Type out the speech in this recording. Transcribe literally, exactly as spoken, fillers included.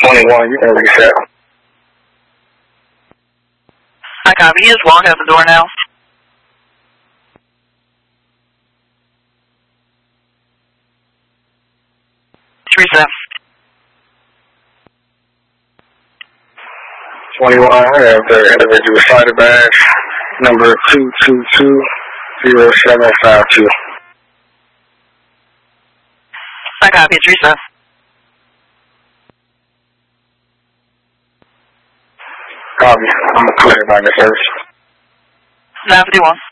twenty-one, you can reset. I copy. He is walking out the door now. Reset. twenty-one, I have the individual cider badge, number two two two zero seven five two. I copy. It's reset. Copy. I'm clear by the first. nine fifty-one.